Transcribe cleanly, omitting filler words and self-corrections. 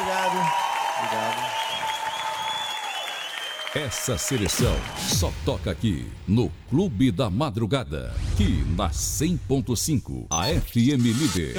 Obrigado. Essa seleção só toca aqui no Clube da Madrugada, que na 100.5, a FM Líder.